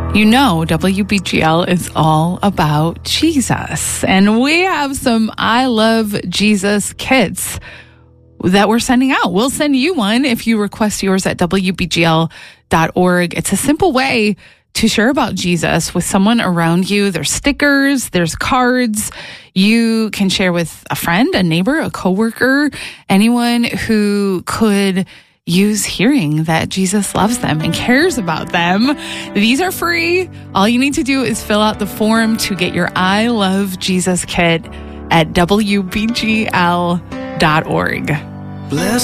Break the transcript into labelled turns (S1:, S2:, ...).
S1: You know, WBGL is all about Jesus. And we have some I Love Jesus kits that we're sending out. We'll send you one if you request yours at WBGL.org. It's a simple way to share about Jesus with someone around you. There's stickers, there's cards. You can share with a friend, a neighbor, a coworker, anyone who could use hearing that Jesus loves them and cares about them. These are free. All you need to do is fill out the form to get your I Love Jesus kit at WBGL.org.